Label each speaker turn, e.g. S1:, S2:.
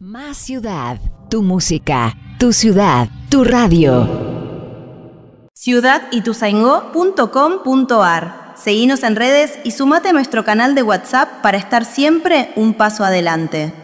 S1: Más ciudad, tu música, tu ciudad, tu radio.
S2: ciudadituzaingó.com.ar. Seguinos en redes y sumate a nuestro canal de WhatsApp para estar siempre un paso adelante.